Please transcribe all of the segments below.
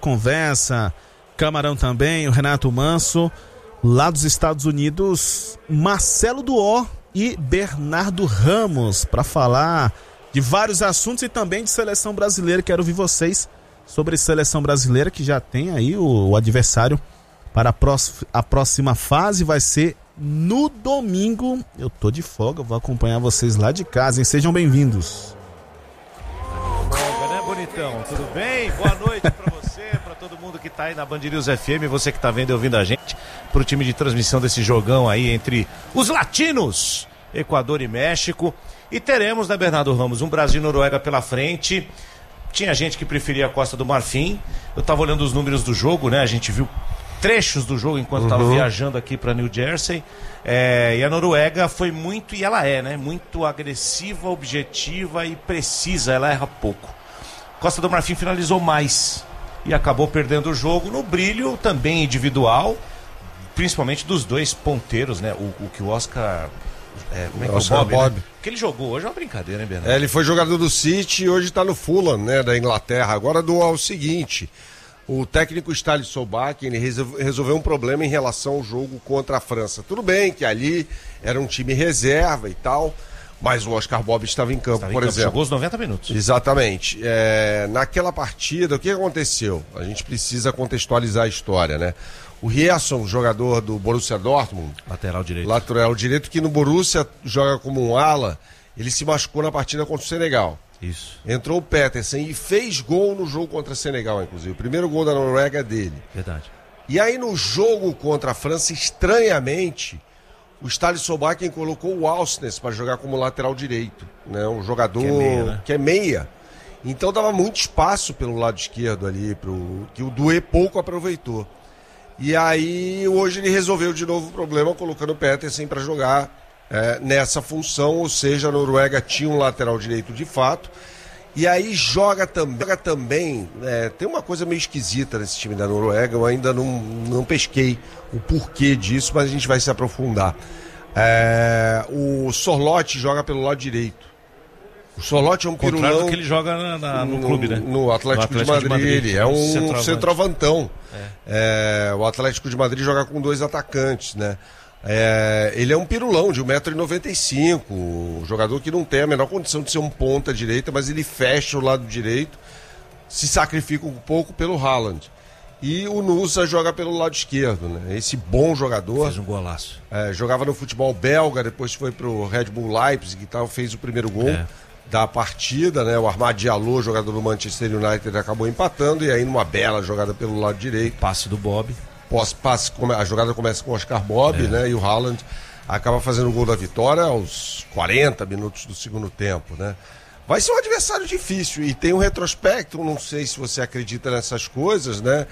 conversa, Camarão também, o Renato Manso. Lá dos Estados Unidos, Marcelo Duó e Bernardo Ramos, para falar de vários assuntos e também de seleção brasileira. Quero ouvir vocês sobre seleção brasileira, que já tem aí o adversário para a próxima fase. Vai ser no domingo. Eu tô de folga, vou acompanhar vocês lá de casa, hein? Sejam bem-vindos. Folga, né, bonitão? Tudo bem? Boa noite para você, para todo mundo que tá aí na Band News FM, você que tá vendo e ouvindo a gente, pro time de transmissão desse jogão aí entre os latinos, Equador e México. E teremos, né, Bernardo Ramos, um Brasil e Noruega pela frente. Tinha gente que preferia a Costa do Marfim. Eu tava olhando os números do jogo, né? A gente viu trechos do jogo enquanto estava viajando aqui para New Jersey. E a Noruega foi muito, e ela é, né? Muito agressiva, objetiva e precisa. Ela erra pouco. Costa do Marfim finalizou mais e acabou perdendo o jogo no brilho também individual, principalmente dos dois ponteiros, né? O que o Oscar... como é que Oscar é o Bob, Bob. né? O que ele jogou hoje é uma brincadeira, hein, Bernardo? Ele foi jogador do City e hoje está no Fulham, né, da Inglaterra. Agora o seguinte, o técnico Ståle Solbakken, ele resolveu um problema em relação ao jogo contra a França. Tudo bem que ali era um time reserva e tal, mas o Oscar Bob estava em campo, por exemplo. Jogou os 90 minutos. Exatamente. Naquela partida, o que aconteceu? A gente precisa contextualizar a história, né? O Rierson, jogador do Borussia Dortmund, lateral direito, que no Borussia joga como um ala, ele se machucou na partida contra o Senegal. Isso. Entrou o Petersen e fez gol no jogo contra o Senegal, inclusive. O primeiro gol da Noruega é dele. Verdade. E aí no jogo contra a França, estranhamente, o Ståle Solbakken colocou o Alsnes para jogar como lateral direito, né? Um jogador que é meia. Então dava muito espaço pelo lado esquerdo ali, que o Doué pouco aproveitou. E aí hoje ele resolveu de novo o problema, colocando o Petersen para jogar nessa função, ou seja, a Noruega tinha um lateral direito de fato. E aí joga também, tem uma coisa meio esquisita nesse time da Noruega, eu ainda não pesquei o porquê disso, mas a gente vai se aprofundar. O Sorloth joga pelo lado direito. O Sorloth é um pirulão... do que ele joga no clube, né? No Atlético de Madrid. Ele é um centroavantão. O Atlético de Madrid joga com dois atacantes, né? Ele é um pirulão de 1,95m, um jogador que não tem a menor condição de ser um ponta direita, mas ele fecha o lado direito, se sacrifica um pouco pelo Haaland. E o Nusa joga pelo lado esquerdo, né? Esse bom jogador. Fez um golaço. Jogava no futebol belga, depois foi pro Red Bull Leipzig e tal, fez o primeiro gol da partida, né? O Amad Diallo, jogador do Manchester United, acabou empatando, e aí numa bela jogada pelo lado direito. Passe do Bob. A jogada começa com o Oscar Bob, né? E o Haaland acaba fazendo o gol da vitória aos 40 minutos do segundo tempo, né? Vai ser um adversário difícil, e tem um retrospecto, não sei se você acredita nessas coisas, né?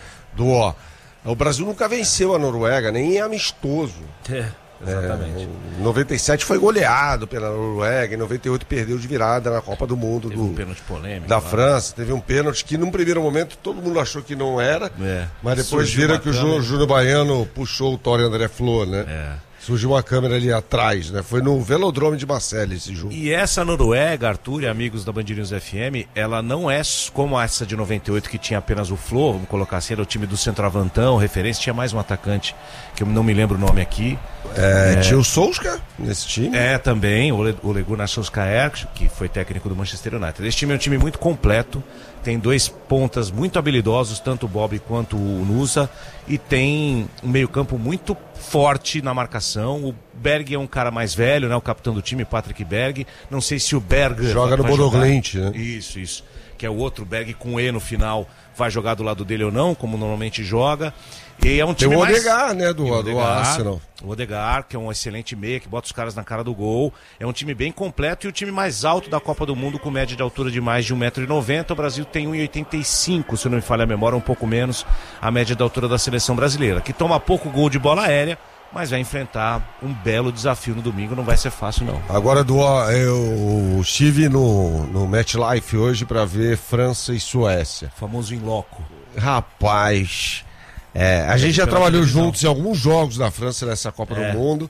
O Brasil nunca venceu a Noruega, nem é amistoso. Exatamente. Em 97 foi goleado pela Noruega, em 98 perdeu de virada na Copa do Mundo. Teve um pênalti polêmico da França, teve um pênalti que num primeiro momento todo mundo achou que não era, mas depois viram que o Júnior Baiano puxou o Torre André Flor, né? Surgiu uma câmera ali atrás, né? Foi no Velodrome de Marseille esse jogo. E essa Noruega, Arthur e amigos da Band News FM, ela não é como essa de 98 que tinha apenas o Flor, vamos colocar assim, era o time do centroavantão, referência, tinha mais um atacante, que eu não me lembro o nome aqui. Tinha o Solskjaer nesse time. Também, o Ole Gunnar Solskjaer, que foi técnico do Manchester United. Esse time é um time muito completo, tem dois pontas muito habilidosos, tanto o Bob quanto o Nusa, e tem um meio-campo muito forte na marcação. O Berg é um cara mais velho, né? O capitão do time, Patrick Berg. Não sei se o Berg joga no Bodo Glimt, né? Isso. Que é o outro Berg com E no final, vai jogar do lado dele ou não, como normalmente joga. E é um time tem o mais... Odegaard, né, do Arsenal. O Odegaard, que é um excelente meia, que bota os caras na cara do gol. É um time bem completo e o time mais alto da Copa do Mundo, com média de altura de mais de 1,90m. O Brasil tem 1,85m, se não me falha a memória, um pouco menos a média da altura da seleção brasileira, que toma pouco gol de bola aérea, mas vai enfrentar um belo desafio no domingo, não vai ser fácil não. Agora, eu estive no Match Life hoje para ver França e Suécia. O famoso in loco. Rapaz... a gente já trabalhou juntos em alguns jogos da França nessa Copa do Mundo,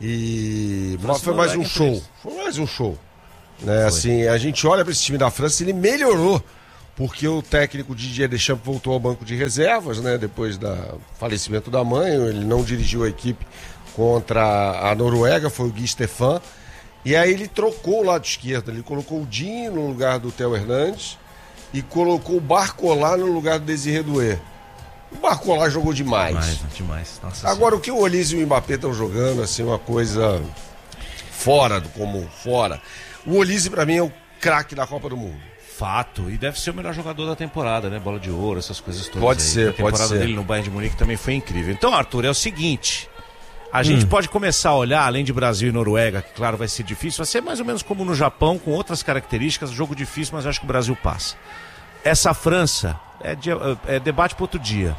e foi mais um show. Foi mais um show. Né? Assim, a gente olha para esse time da França, ele melhorou porque o técnico Didier Deschamps voltou ao banco de reservas, né? Depois do falecimento da mãe, ele não dirigiu a equipe contra a Noruega, foi o Guy Stefan. E aí ele trocou o lado esquerdo, ele colocou o Dinho no lugar do Theo Hernandes e colocou o Barcola no lugar do Desiré Doué. O Barcola jogou demais. Demais. Nossa, agora, o que o Olise e o Mbappé estão jogando, assim, uma coisa fora do comum, fora. O Olise, pra mim, é o craque da Copa do Mundo. Fato, e deve ser o melhor jogador da temporada, né? Bola de ouro, essas coisas todas. Pode aí. ser, a temporada dele no Bayern de Munique também foi incrível. Então, Arthur, é o seguinte... A gente pode começar a olhar, além de Brasil e Noruega, que claro vai ser difícil, vai ser mais ou menos como no Japão, com outras características, jogo difícil, mas eu acho que o Brasil passa. Essa França, é debate para outro dia.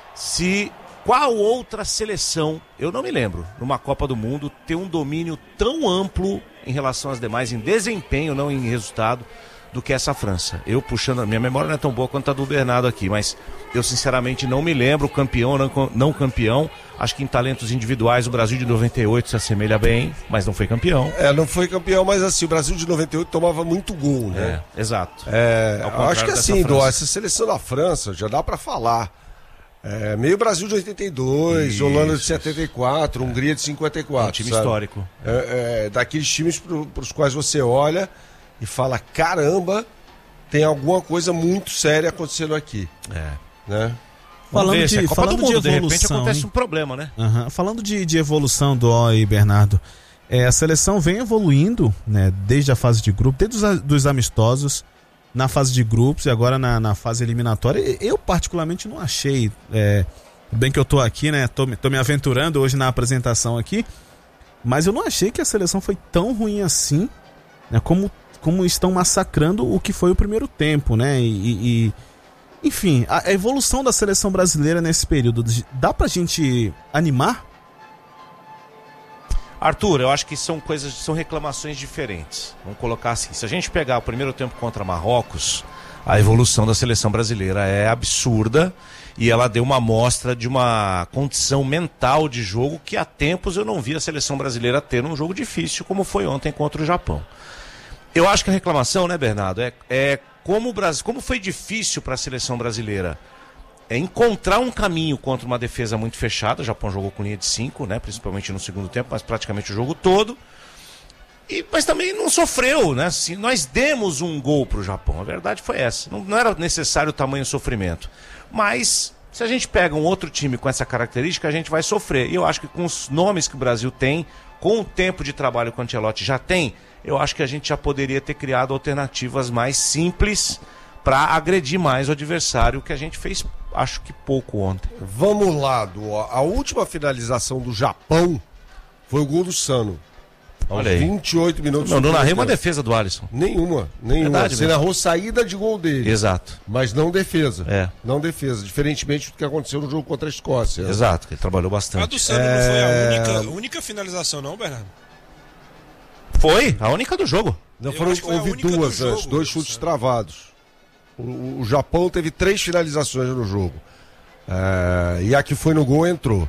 Qual outra seleção, eu não me lembro, numa Copa do Mundo, ter um domínio tão amplo em relação às demais, em desempenho, não em resultado, do que essa França. Eu puxando, minha memória não é tão boa quanto a do Bernardo aqui, mas eu sinceramente não me lembro, campeão, não campeão. Acho que em talentos individuais o Brasil de 98 se assemelha bem, mas não foi campeão. Não foi campeão, mas assim, o Brasil de 98 tomava muito gol, né? Exato. Acho que assim, essa seleção da França já dá pra falar. Meio Brasil de 82, isso, Holanda de 74, Hungria de 54. Um time histórico. Daqueles times pros quais você olha e fala, caramba, tem alguma coisa muito séria acontecendo aqui. Né? Falando de evolução, de repente acontece um problema, né? Falando de evolução do O e Bernardo, a seleção vem evoluindo, né, desde a fase de grupo, desde os amistosos, na fase de grupos e agora na fase eliminatória. Eu particularmente não achei, bem que eu tô aqui, né, tô me aventurando hoje na apresentação aqui, mas eu não achei que a seleção foi tão ruim assim, né, como estão massacrando o que foi o primeiro tempo, né, enfim, a evolução da seleção brasileira nesse período, dá pra gente animar? Arthur, eu acho que são reclamações diferentes. Vamos colocar assim, se a gente pegar o primeiro tempo contra Marrocos, a evolução da seleção brasileira é absurda e ela deu uma amostra de uma condição mental de jogo que há tempos eu não vi a seleção brasileira ter num jogo difícil como foi ontem contra o Japão. Eu acho que a reclamação, né, Bernardo, como foi difícil para a seleção brasileira encontrar um caminho contra uma defesa muito fechada. O Japão jogou com linha de 5, né, principalmente no segundo tempo, mas praticamente o jogo todo. Mas também não sofreu, né? Assim, nós demos um gol para o Japão, a verdade foi essa. Não era necessário o tamanho sofrimento. Mas se a gente pega um outro time com essa característica, a gente vai sofrer. E eu acho que com os nomes que o Brasil tem, com o tempo de trabalho que o Ancelotti já tem, eu acho que a gente já poderia ter criado alternativas mais simples para agredir mais o adversário, que a gente fez, acho que pouco ontem. Vamos lá, a última finalização do Japão foi o gol do Sano. Aos 28 minutos. Não narrei uma defesa do Alisson. Nenhuma. Você narrou saída de gol dele. Exato. Mas não defesa. Não defesa, diferentemente do que aconteceu no jogo contra a Escócia. Exato, ele trabalhou bastante. A do Sano não foi a única finalização não, Bernardo? Foi, a única do jogo. Não, houve duas antes, 2 chutes travados. O Japão teve 3 finalizações no jogo. E a que foi no gol entrou.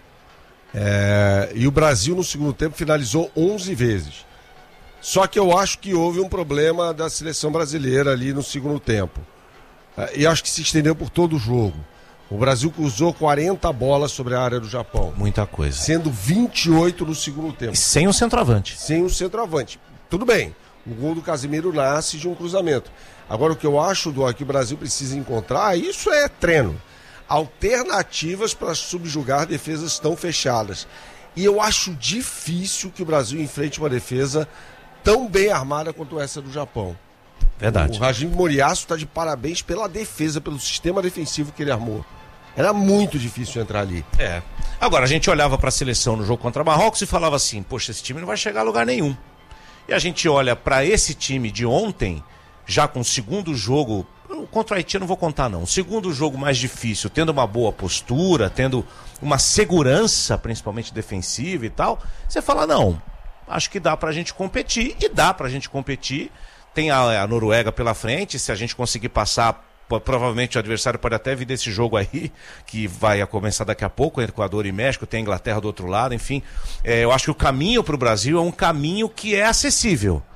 E o Brasil no segundo tempo finalizou 11 vezes. Só que eu acho que houve um problema da seleção brasileira ali no segundo tempo. E acho que se estendeu por todo o jogo. O Brasil cruzou 40 bolas sobre a área do Japão. Muita coisa. Sendo 28 no segundo tempo. E sem um centroavante. Sem um centroavante. Tudo bem. O gol do Casemiro nasce de um cruzamento. Agora o que eu acho, que o Brasil precisa encontrar, isso é treino. Alternativas para subjugar defesas tão fechadas. E eu acho difícil que o Brasil enfrente uma defesa tão bem armada quanto essa do Japão. Verdade. O Hajime Moriyasu está de parabéns pela defesa, pelo sistema defensivo que ele armou. Era muito difícil entrar ali. Agora, a gente olhava para a seleção no jogo contra Marrocos e falava assim, poxa, esse time não vai chegar a lugar nenhum. E a gente olha para esse time de ontem, já com o segundo jogo, contra o Haiti eu não vou contar não, o segundo jogo mais difícil, tendo uma boa postura, tendo uma segurança, principalmente defensiva e tal, você fala, não, acho que dá pra gente competir, e dá pra gente competir. Tem a Noruega pela frente, se a gente conseguir passar, provavelmente o adversário pode até vir desse jogo aí, que vai começar daqui a pouco, Equador e México, tem a Inglaterra do outro lado, enfim. Eu acho que o caminho para o Brasil é um caminho que é acessível.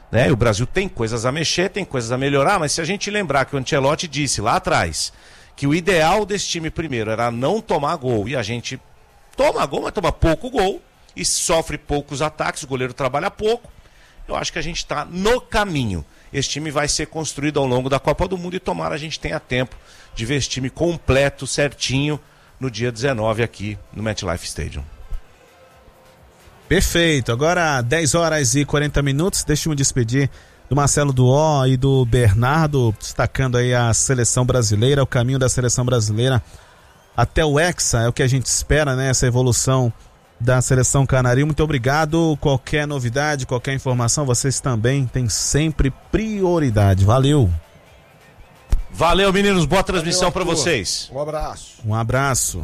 né? E o Brasil tem coisas a mexer, tem coisas a melhorar, mas se a gente lembrar que o Ancelotti disse lá atrás que o ideal desse time primeiro era não tomar gol, e a gente toma gol, mas toma pouco gol e sofre poucos ataques, o goleiro trabalha pouco, eu acho que a gente está no caminho. Esse time vai ser construído ao longo da Copa do Mundo e tomara a gente tenha tempo de ver esse time completo, certinho, no dia 19 aqui no MetLife Stadium. Perfeito, agora 10 horas e 40 minutos, deixa eu me despedir do Marcelo Duó e do Bernardo, destacando aí a seleção brasileira, o caminho da seleção brasileira até o Hexa, é o que a gente espera, né, essa evolução da seleção canarinho. Muito obrigado, qualquer novidade, qualquer informação, vocês também têm sempre prioridade. Valeu! Valeu, meninos, boa transmissão para vocês. Um abraço. Um abraço.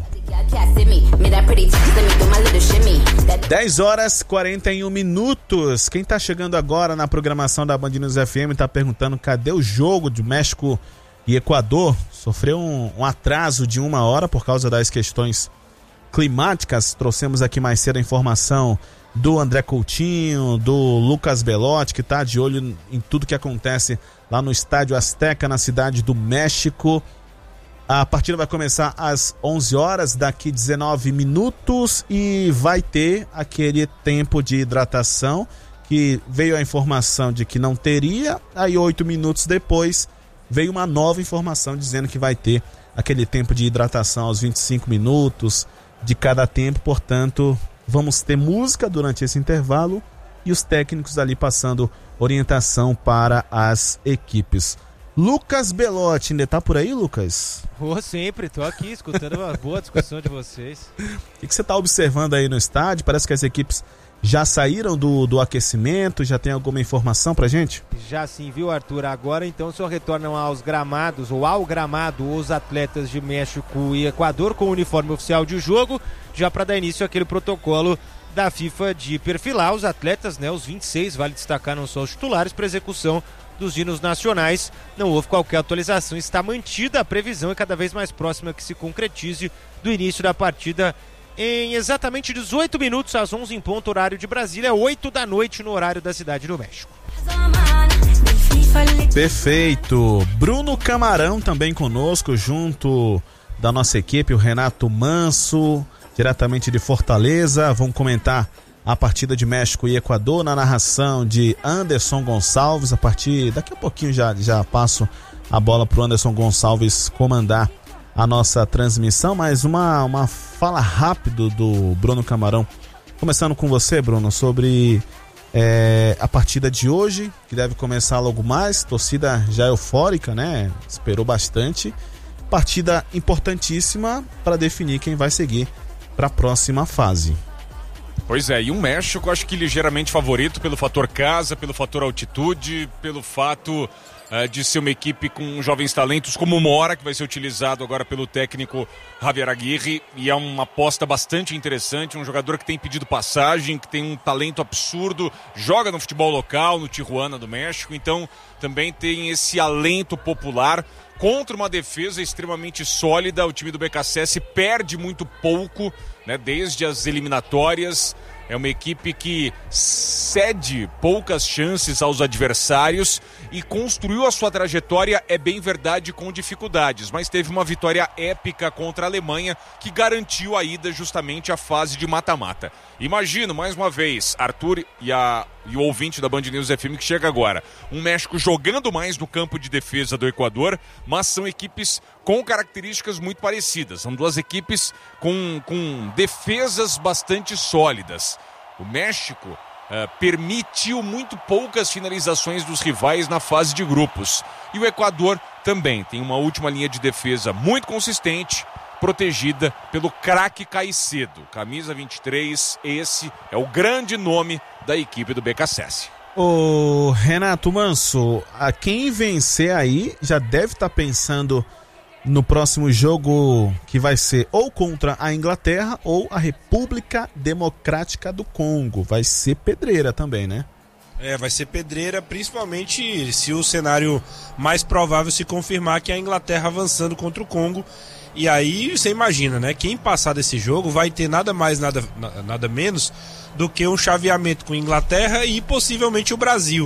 10 horas e 41 minutos. Quem tá chegando agora na programação da Band News FM tá perguntando cadê o jogo de México e Equador. Sofreu um atraso de 1 hora por causa das questões climáticas. Trouxemos aqui mais cedo a informação do André Coutinho, do Lucas Belotti, que tá de olho em tudo que acontece lá no Estádio Azteca, na cidade do México. A partida vai começar às 11 horas, daqui 19 minutos, e vai ter aquele tempo de hidratação, que veio a informação de que não teria, aí 8 minutos depois veio uma nova informação dizendo que vai ter aquele tempo de hidratação aos 25 minutos de cada tempo. Portanto, vamos ter música durante esse intervalo e os técnicos ali passando orientação para as equipes. Lucas Belotti, ainda tá por aí, Lucas? Sempre, tô aqui escutando uma boa discussão de vocês. O que você tá observando aí no estádio? Parece que as equipes já saíram do aquecimento, já tem alguma informação pra gente? Já sim, viu, Arthur? Agora então só retornam aos gramados, ou ao gramado, os atletas de México e Equador com o uniforme oficial de jogo, já para dar início àquele protocolo da FIFA de perfilar os atletas, né? Os 26, vale destacar, não só os titulares, para execução dos hinos nacionais. Não houve qualquer atualização, está mantida a previsão e cada vez mais próxima que se concretize do início da partida em exatamente 18 minutos, às 11 em ponto, horário de Brasília, 8 da noite no horário da Cidade do México. Perfeito. Bruno Camarão também conosco, junto da nossa equipe, o Renato Manso, diretamente de Fortaleza. Vamos comentar a partida de México e Equador na narração de Anderson Gonçalves. A partir daqui a pouquinho já passo a bola para o Anderson Gonçalves comandar a nossa transmissão, mas uma fala rápido do Bruno Camarão. Começando com você, Bruno, sobre a partida de hoje, que deve começar logo mais. Torcida já eufórica, né? Esperou bastante. Partida importantíssima para definir quem vai seguir para a próxima fase. Pois é, e o México acho que ligeiramente favorito pelo fator casa, pelo fator altitude, pelo fato de ser uma equipe com jovens talentos como o Mora, que vai ser utilizado agora pelo técnico Javier Aguirre, e é uma aposta bastante interessante, um jogador que tem pedido passagem, que tem um talento absurdo, joga no futebol local, no Tijuana do México, então também tem esse alento popular contra uma defesa extremamente sólida. O time do BKSS perde muito pouco, né, desde as eliminatórias. É uma equipe que cede poucas chances aos adversários e construiu a sua trajetória, é bem verdade, com dificuldades, mas teve uma vitória épica contra a Alemanha que garantiu a ida justamente à fase de mata-mata. Imagino, mais uma vez, Arthur e o ouvinte da Band News FM que chega agora, um México jogando mais no campo de defesa do Equador, mas são equipes com características muito parecidas. São duas equipes com defesas bastante sólidas. O México permitiu muito poucas finalizações dos rivais na fase de grupos. E o Equador também tem uma última linha de defesa muito consistente, protegida pelo craque Caicedo. Camisa 23, esse é o grande nome da equipe do BKSS. Ô Renato Manso, a quem vencer aí já deve estar pensando no próximo jogo, que vai ser ou contra a Inglaterra ou a República Democrática do Congo. Vai ser pedreira também, né? Vai ser pedreira, principalmente se o cenário mais provável se confirmar, que é a Inglaterra avançando contra o Congo. E aí você imagina, né? Quem passar desse jogo vai ter nada mais, nada menos do que um chaveamento com a Inglaterra e possivelmente o Brasil.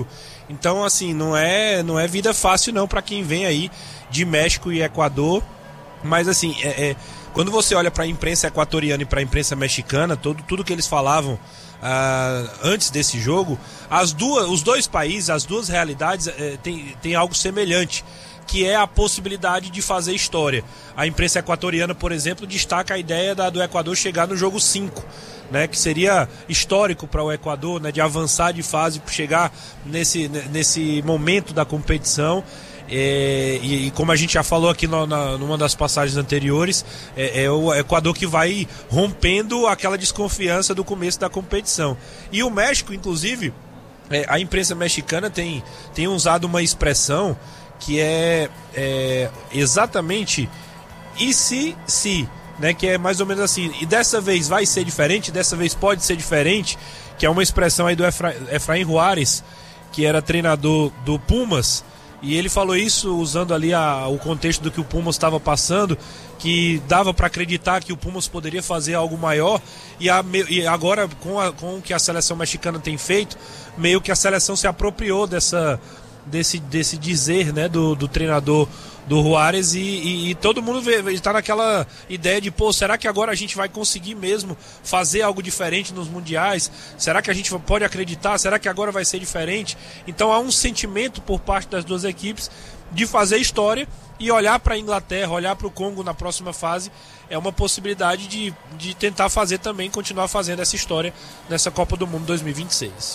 Então, assim, não é vida fácil não para quem vem aí de México e Equador. Mas, assim, quando você olha para a imprensa equatoriana e para a imprensa mexicana, tudo que eles falavam antes desse jogo, os dois países, as duas realidades tem algo semelhante, que é a possibilidade de fazer história. A imprensa equatoriana, por exemplo, destaca a ideia do Equador chegar no jogo 5, né, que seria histórico para o Equador, né, de avançar de fase, chegar nesse momento da competição. E como a gente já falou aqui numa das passagens anteriores, é o Equador que vai rompendo aquela desconfiança do começo da competição. E o México, inclusive, a imprensa mexicana tem usado uma expressão que é exatamente e se, né, que é mais ou menos assim, e dessa vez vai ser diferente, dessa vez pode ser diferente, que é uma expressão aí do Efraim Juárez, que era treinador do Pumas, e ele falou isso usando ali o contexto do que o Pumas estava passando, que dava para acreditar que o Pumas poderia fazer algo maior, e agora com o que a seleção mexicana tem feito, meio que a seleção se apropriou desse dizer, né, do treinador do Juárez, e todo mundo está naquela ideia de, será que agora a gente vai conseguir mesmo fazer algo diferente nos mundiais? Será que a gente pode acreditar? Será que agora vai ser diferente? Então há um sentimento por parte das duas equipes de fazer história, e olhar para a Inglaterra, olhar para o Congo na próxima fase é uma possibilidade de tentar fazer também, continuar fazendo essa história nessa Copa do Mundo 2026.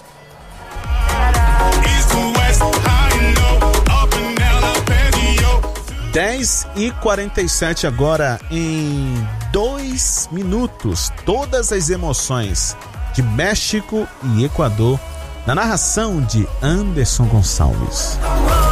10h47 agora, em 2 minutos, todas as emoções de México e Equador, na narração de Anderson Gonçalves.